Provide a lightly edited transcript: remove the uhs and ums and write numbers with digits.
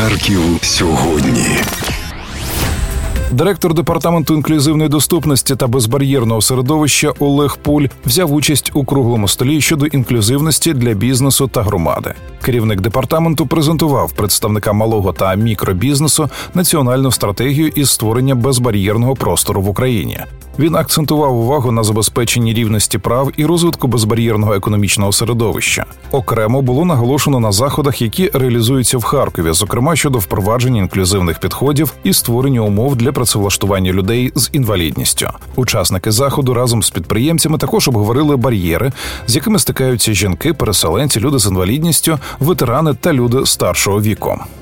Харків сьогодні. Директор Департаменту інклюзивної доступності та безбар'єрного середовища Олег Пуль взяв участь у круглому столі щодо інклюзивності для бізнесу та громади. Керівник департаменту презентував представникам малого та мікробізнесу національну стратегію із створення безбар'єрного простору в Україні. Він акцентував увагу на забезпеченні рівності прав і розвитку безбар'єрного економічного середовища. Окремо було наголошено на заходах, які реалізуються в Харкові, зокрема щодо впровадження інклюзивних підходів і створення умов для працевлаштування людей з інвалідністю. Учасники заходу разом з підприємцями також обговорили бар'єри, з якими стикаються жінки, переселенці, люди з інвалідністю, ветерани та люди старшого віку.